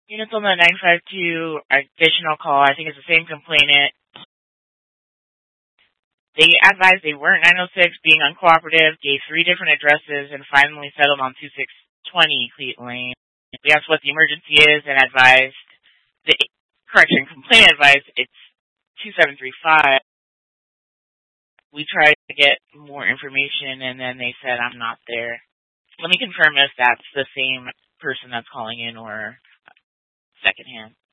Units on the 952 additional call, I think it's the same complainant. They advised they weren't 906, being uncooperative, gave 3 different addresses, and finally settled on 2620 Cleet Lane. We asked what the emergency is and advised, complainant advised it's 2735. We tried to get more information, and then they said, I'm not there. Let me confirm if that's the same person that's calling in or secondhand.